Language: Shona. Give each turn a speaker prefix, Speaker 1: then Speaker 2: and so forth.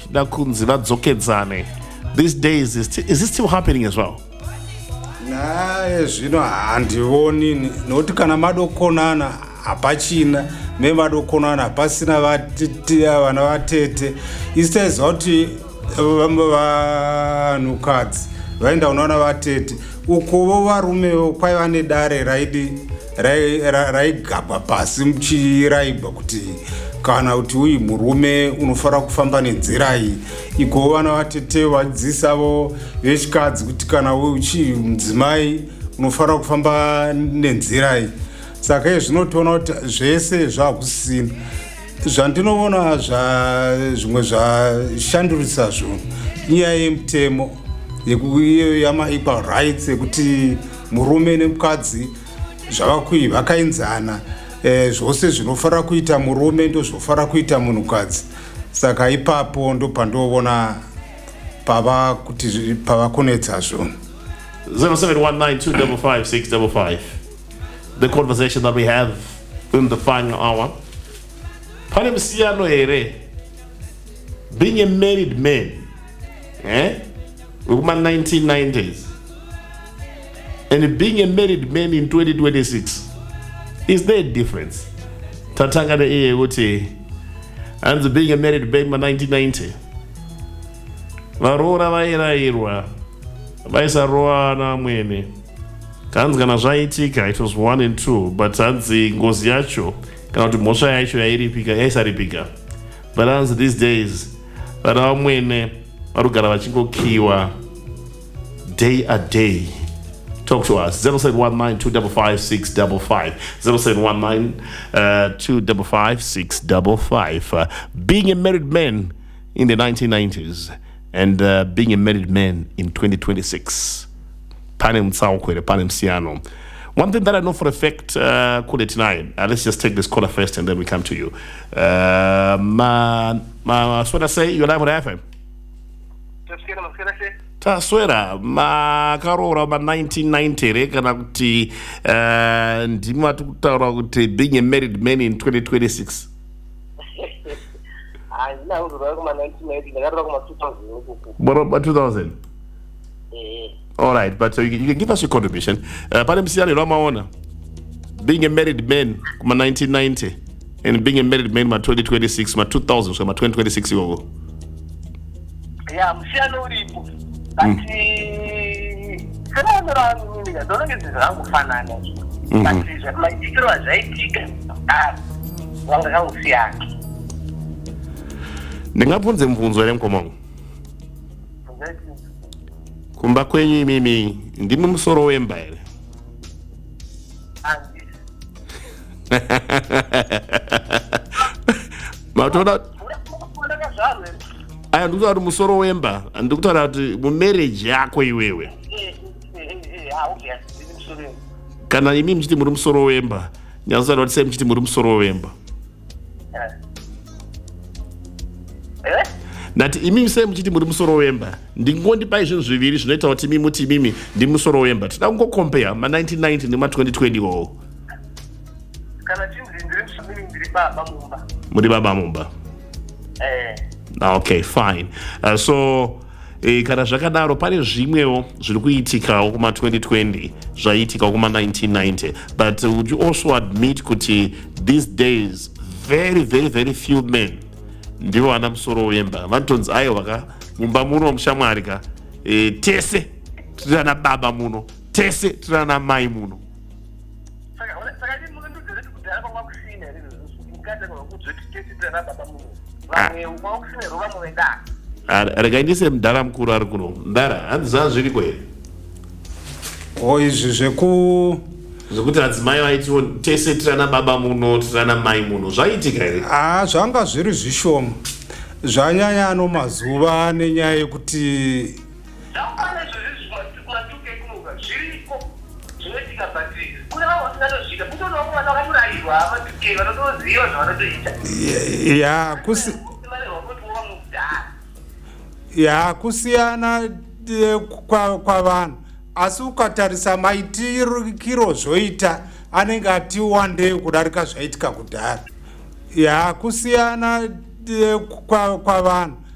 Speaker 1: nakunzi vadzokedzane. These days, is this still happening as well?
Speaker 2: Zvino handioni nokuti kana madokonana hapachina memadokonana hapasina vana vatete. Isitaiziva kuti vanhukadzi vaenda unoona vatete ukovo varumewo kwaiva nedare raigabwa pasi muchiraibwa kuti kana kuti uyu murume unofanira kufamba nenzira iyi. Ikovo vana vatete vadzidzisavo vechikadzi kuti kana uchi mudzimai unofanira kufamba nenzira iyi. Saka izvinotoona kuti zvese zvakusina. Zvandinoona zvimwe zvashandurisa zvinhu inyaya yemutemo iyo yama-equal rights yekuti murume nemukadzi zvavakui vakaenzana. Zvose zvinofanira kuita murume ndozvofanira kuita munhukadzi. Saka ipapo ndopandoona pavakunetsa zvinhu.
Speaker 1: 0719255655. The conversation that we have in the final hour. Pane musiyano here, being a married man, with my 1990s, and being a married man in 2026, is there a difference? Tatanga de wote, and being a married man in 1990. Varora vaira irwa, vaisa roa na mwene. Kanzi kana zvaitika, it was 1 and 2, but hanzi ngozi yacho, kana kuti mhosva yacho yaisaripika. But hanzi these days, vana vamwene varikugara vachingokiwa day a day. Talk to us. 0719255655. 0719255655. Being a married man in the 1990s and being a married man in 2026. Panem Saukwere, Panem Siano. One thing that I know for a fact, tonight, let's just take this caller first and then we come to you. That's what I say, you're live on FM. Taswera makarora ma 1990 rekana kuti ndima tukutaura kuti being a married man in 2026.
Speaker 3: Andina uzura kuma 1990 ndakarora kuma 2000 ukuku.
Speaker 1: Boroba 2000. All right, but you can give us your contribution. Pane msiyani lwamaona being a married man kuma 1990 and being a married man ma 2026 ma 2000 so ma 2026 iwo.
Speaker 3: Yeah, msiyano uripo. Ati kana mimi ndona ngezi zangu fanana. Ati zvaitikiro zvaitika. Wanga kausiyana.
Speaker 1: Ndingabvunze mvunzo ere mkomongo. Kumba kwenyu mimi ndimi musoro wemba ere? Matona aya ndikuti kuti musoro wemba ndikutaura kuti mumarriage yako iwewe kana imi mchiti muri musoro wemba nyazotaura kuti sei mchiti muri musoro wemba nati imi sei mchiti muri musoro wemba ndingondipai zvinhu zviviri zvinoita kuti imi muti mimi ndimi musoro wemba tida kungocompare ma 1990 nema 2020 iwowo
Speaker 3: kana chinzi ndiri baba mumba
Speaker 1: muri baba mumba okay, fine. So kana zvakadaro pane zvimwewo zviri kuitikawo kuma 2020 zvaiitikawo kuma 1990, but would you also admit kuti these days very few men ndivo vana musoro wemba vanotonzi aiwa mumba muno mushamwari tese tiri ana baba muno tese tiri ana mai muno. Rekaindise mudhara mukuru ari kuno ndara handiziva zviri kwere
Speaker 2: izvi
Speaker 1: zvekuti adzimai vaitiwo tese tirana baba muno tirana mai muno zvaiitika here?
Speaker 2: Zvanga zviri zvishoma zvanyanya ano mazuva nenyaya yekuti kusiyana kwavanhu asi ukatarisa maitirikiro zvoita anenge ati wandei kudarika zvaitika kudhara kusiyana kwavanhu